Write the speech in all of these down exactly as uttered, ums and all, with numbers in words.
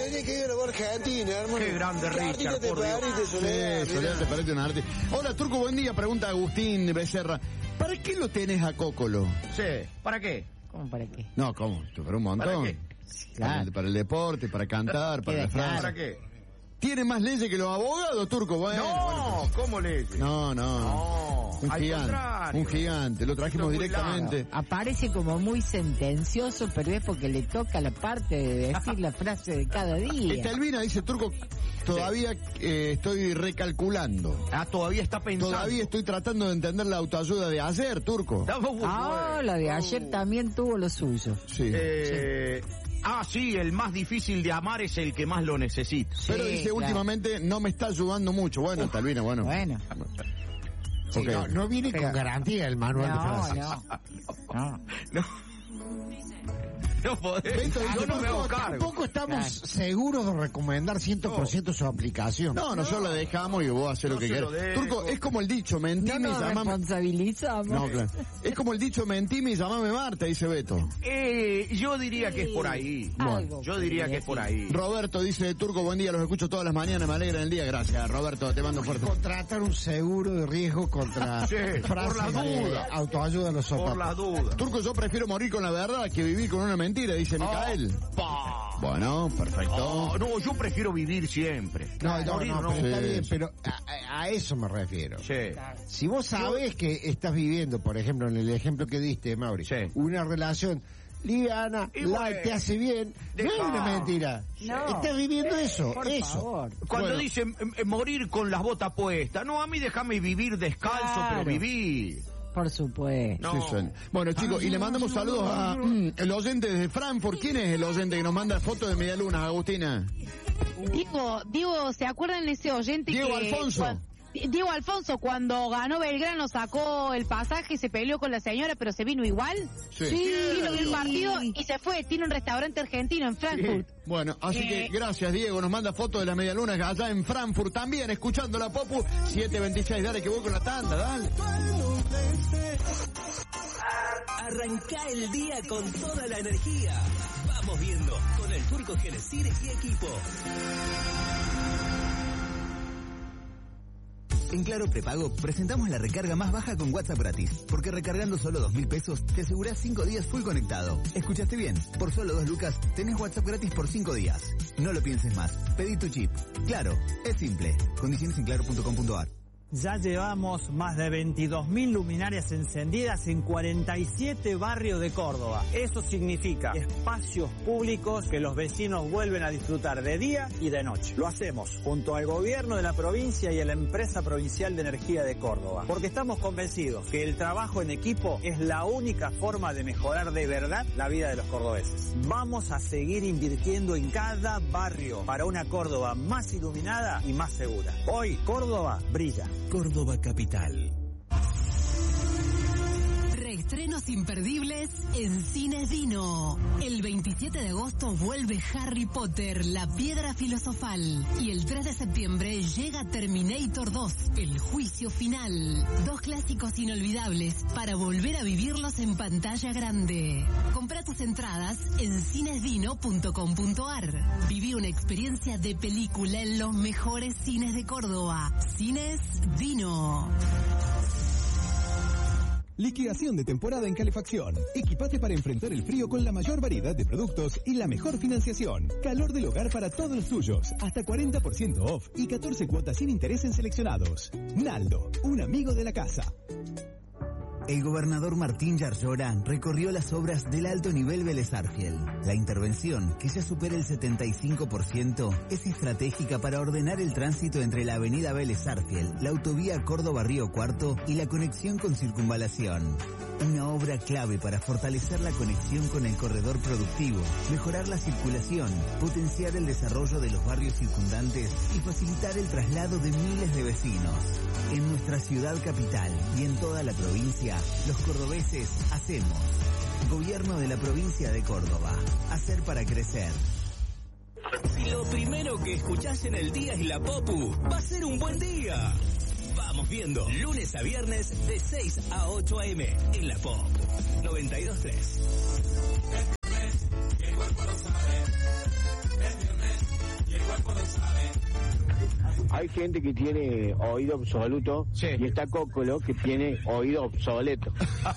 tenés que ir a la Argentina, hermano. Qué grande Richard, te por Dios. pariste, Soledad. Sí, Soledad, te parece un arte. Hola, Turco, buen día. Pregunta Agustín Becerra. ¿Para qué lo tenés a Cócolo? Sí, ¿para qué? ¿Cómo para qué? No, ¿cómo? Para un montón. ¿Para qué? Para, el, para el deporte, para cantar, para la frase. ¿Para qué? ¿Tiene más leyes que los abogados, Turco? Bueno, no, bueno, pero... ¿cómo leyes? No, no. No, un al gigante. contrario. Un gigante. Lo trajimos directamente. Claro. Aparece como muy sentencioso, pero es porque le toca la parte de decir la frase de cada día. Estelvina dice, Turco, todavía eh, estoy recalculando. Ah, todavía está pensando. Todavía estoy tratando de entender la autoayuda de ayer, Turco. Ah, la de ayer también tuvo lo suyo. Sí. Eh... sí. Ah, sí, el más difícil de amar es el que más lo necesita. Sí, pero dice, claro, últimamente no me está ayudando mucho. Bueno, Estelvina, bueno. Bueno. Sí, okay. no, no viene pero... con garantía el manual no, de frases. No, no. no. No podés. Beto, yo no me hago cargo. Tampoco estamos claro. seguros de recomendar cien por ciento no. su aplicación. No, nosotros no. la dejamos y vos haces no lo que querés. Turco, es como el dicho, mentime no y llamame. responsabilizamos. No, claro. Es como el dicho, mentime y llamame Marta, dice Beto. Eh, yo diría sí. que es por ahí. Bueno, yo diría que es por ahí. Roberto dice, Turco, buen día, los escucho todas las mañanas, me alegran el día. Gracias, Roberto, te mando fuerte. Contratar un seguro de riesgo contra sí, frases por la duda. Autoayuda a los sopapas. Por la duda. Turco, yo prefiero morir con la verdad que vivir con una mentira, dice Micael. Oh, bueno, perfecto. Oh, no, yo prefiero vivir siempre. No, no, morir, no, no. pero Sí. está bien, pero a, a eso me refiero. Sí. Si vos sabés que estás viviendo, por ejemplo, en el ejemplo que diste, Mauri, sí. una relación liviana, light, te hace bien, no es una mentira. No. Estás viviendo eso, por eso. Favor. Cuando bueno. dicen eh, morir con las botas puestas, no, a mí déjame vivir descalzo, claro. pero vivir. Por supuesto. No. Sí, son. Bueno, chicos, y le mandamos saludos a mm, el oyente desde Frankfurt. ¿Quién es el oyente que nos manda fotos de medialunas, Agustina? Diego, Diego, ¿se acuerdan de ese oyente Diego que... Alfonso. Cuando, Diego Alfonso, cuando ganó Belgrano, sacó el pasaje, se peleó con la señora, pero se vino igual. Sí. Sí. Vino del partido y se fue. Tiene un restaurante argentino en Frankfurt. Sí. Bueno, así eh... que gracias, Diego. Nos manda fotos de las medialunas allá en Frankfurt. También escuchando la Popu siete veintiséis. Dale que voy con la tanda, dale. Arranca el día con toda la energía. Vamos viendo con el Turco Genesir y equipo. En Claro Prepago presentamos la recarga más baja con WhatsApp gratis. Porque recargando solo dos mil pesos te asegurás cinco días full conectado. ¿Escuchaste bien? Por solo dos lucas tenés WhatsApp gratis por cinco días. No lo pienses más. Pedí tu chip. Claro, es simple. Condiciones en claro punto com punto a r. Ya llevamos más de veintidós mil luminarias encendidas en cuarenta y siete barrios de Córdoba. Eso significa espacios públicos que los vecinos vuelven a disfrutar de día y de noche. Lo hacemos junto al gobierno de la provincia y a la empresa provincial de energía de Córdoba. Porque estamos convencidos que el trabajo en equipo es la única forma de mejorar de verdad la vida de los cordobeses. Vamos a seguir invirtiendo en cada barrio para una Córdoba más iluminada y más segura. Hoy Córdoba brilla. Córdoba Capital. Reestrenos imperdibles en Cines Dino. El veintisiete de agosto vuelve Harry Potter, la piedra filosofal. Y el tres de septiembre llega Terminator dos, el juicio final. Dos clásicos inolvidables para volver a vivirlos en pantalla grande. Compra tus entradas en cinesdino punto com punto a r. Viví una experiencia de película en los mejores cines de Córdoba. Cines Dino. Liquidación de temporada en calefacción. Equipate para enfrentar el frío con la mayor variedad de productos y la mejor financiación. Calor del hogar para todos los suyos. Hasta cuarenta por ciento off y catorce cuotas sin interés en seleccionados. Naldo, un amigo de la casa. El gobernador Martín Yarlora recorrió las obras del alto nivel Vélez Arfiel. La intervención, que ya supera el setenta y cinco por ciento, es estratégica para ordenar el tránsito entre la avenida Vélez Arfiel, la autovía Córdoba-Río Cuarto y la conexión con Circunvalación. Una obra clave para fortalecer la conexión con el corredor productivo, mejorar la circulación, potenciar el desarrollo de los barrios circundantes y facilitar el traslado de miles de vecinos. En nuestra ciudad capital y en toda la provincia, los cordobeses hacemos. Gobierno de la provincia de Córdoba. Hacer para crecer. Si lo primero que escuchás en el día es la Popu, va a ser un buen día. Vamos viendo, lunes a viernes de seis a ocho a eme en la Popu noventa y dos punto tres. Hay gente que tiene oído absoluto sí. y está Cócolo que tiene oído obsoleto.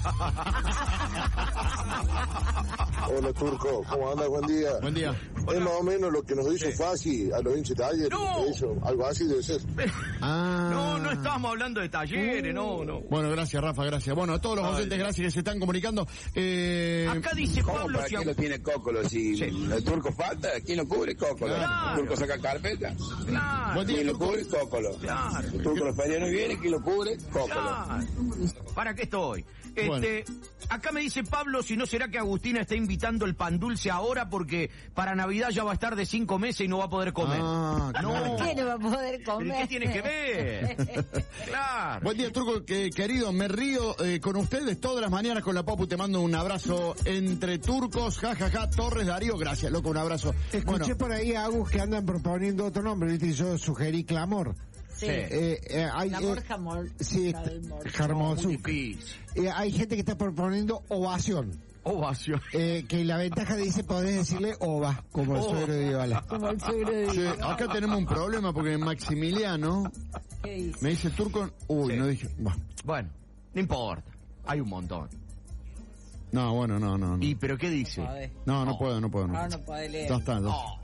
Hola Turco, ¿cómo andas? Buen día. Buen día. Es más o menos lo que nos dice sí. Fasi a los hinchas de talleres. No. Eso, algo así debe ser. Ah. No, no estábamos hablando de talleres, no, no. Bueno, gracias Rafa, gracias. Bueno, a todos los oyentes, gracias que se están comunicando. Eh... Acá dice Pablo... ¿Para qué lo tiene Cócolo? Si sí. el Turco falta, ¿quién lo cubre? Cócolo. Claro. ¿El Turco saca carpeta? Claro. ¿Quién lo cubre? Cócolo. Claro. El Turco los ferianos viene, ¿quién lo cubre? Cócolo. Claro. ¿Para qué estoy? Este, bueno. Acá me dice Pablo, si no será que Agustina está invitando el pan dulce ahora porque para Navidad ya va a estar de cinco meses y no va a poder comer. Ah, no. ¿Por qué no va a poder comer? ¿Qué tiene que ver? Claro. Buen día, Turco, que, querido, me río eh, con ustedes todas las mañanas con la Popu, te mando un abrazo entre turcos, jajaja, ja, ja, Torres Darío, gracias, loco, un abrazo. Escuché bueno. por ahí a Agus que andan proponiendo otro nombre, ¿viste? Yo sugerí Clamor. Sí. Eh, eh, hay, Clamor, eh, jamor. Sí, Jarmozuk. Eh, hay gente que está proponiendo Ovación. Ovación. Eh, que la ventaja dice, podés decirle Ova, como el oh. suegro de Dybala. Como el suegro de Dybala. Sí, acá tenemos un problema porque Maximiliano dice? me dice Turco... Uy, sí. no dije... Bueno. bueno, no importa. Hay un montón. No, bueno, no, no. no. ¿Y pero qué dice? No, no oh. puedo, no puedo. No, no, no puede leer. Ya está, ya. Oh,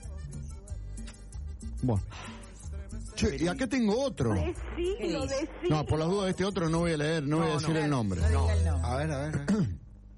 bueno. Che, y acá tengo otro. Decilo, decilo. No, por las dudas de este otro no voy a leer, no, no voy a decir no, el nombre. No, no. El nombre. A ver, a ver. A ver.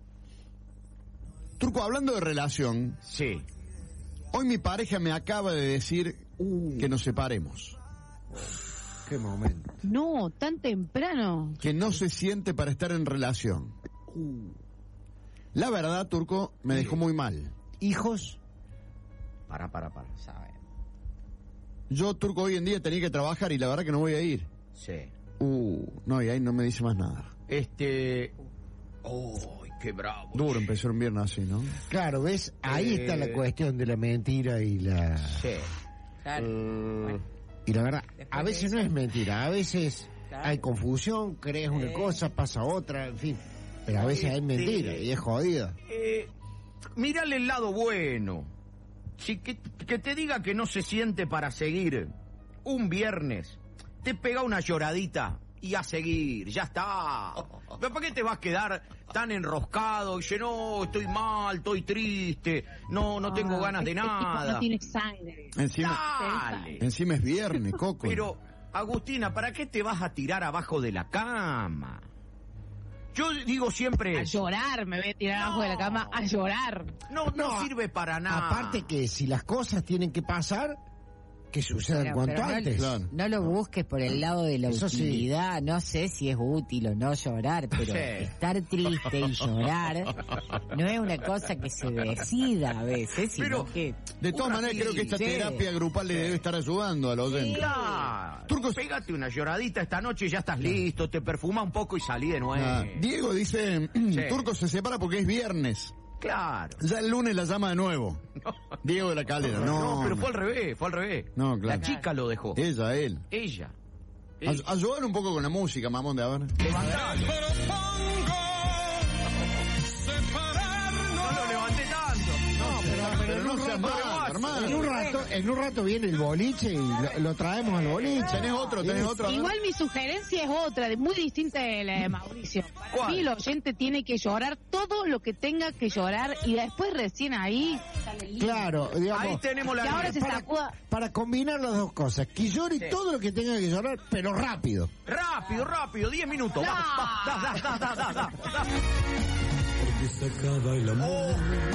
Turco, hablando de relación. Sí. Hoy mi pareja me acaba de decir uh. que nos separemos. Qué momento. No, tan temprano. Que no se siente para estar en relación. Uh. La verdad, Turco, me dejó muy mal. ¿Hijos? Para, para, para. ¿Sabe? Yo, Turco, hoy en día tenía que trabajar y la verdad que no voy a ir. Sí. Uh, no, y ahí no me dice más nada. Este... Oh, qué bravo. Duro empezar un viernes así, ¿no? Claro, ¿ves? Ahí eh... está la cuestión de la mentira y la... Sí. Claro. Uh... Bueno. Y la verdad, Después a veces de no es mentira, a veces claro. hay confusión, crees una eh... cosa, pasa otra, en fin. Pero a veces este... hay mentira y es jodida. Eh, mírale el lado bueno. Si que, que te diga que no se siente para seguir un viernes, te pega una lloradita y a seguir, ya está. ¿Pero para qué te vas a quedar tan enroscado? Y dice, no, estoy mal, estoy triste, no no tengo ah, ganas de este nada. No tiene sangre. Encima, Dale. encima es viernes, Coco. Pero, Agustina, ¿para qué te vas a tirar abajo de la cama? Yo digo siempre... A llorar, me voy a tirar no. abajo de la cama a llorar. No, no, no sirve para nada. Aparte que si las cosas tienen que pasar, que sucedan pero, cuanto pero antes. No, no lo busques por el lado de la Eso utilidad. Sí. No sé si es útil o no llorar, pero sí. estar triste y llorar no es una cosa que se decida a veces, sino pero, que... De todas maneras, creo que esta sí. terapia grupal le debe estar ayudando a los oyentes. Claro. Turco, pégate una lloradita esta noche y ya estás listo, te perfuma un poco y salí de nuevo. Ah. Diego dice, sí. Turco se separa porque es viernes. Claro. Ya el lunes la llama de nuevo. No. Diego de la Calera. No, no, no pero fue al revés, fue al revés. No, claro. La chica lo dejó. Ella, él. Ella. Ay- ayudar un poco con la música, mamón, de a ver. Levantalo. No lo levanté tanto. No, pero, pero, pero no seas mal, hermano. En un rato, en un rato viene el boliche y lo, lo traemos al boliche. Tenés otro, tenés otro. Igual mi sugerencia es otra, muy distinta de la de Mauricio. Para ¿Cuál? mí el oyente tiene que llorar todo lo que tenga que llorar y después recién ahí sale lindo. Claro, digamos. Ahí tenemos la y ahora se para, sacuda. para combinar las dos cosas, que llore sí. todo lo que tenga que llorar, pero rápido. Rápido, rápido, diez minutos. No. Va, va, da, da, da, da, da, da. Porque se acaba el amor. Oh.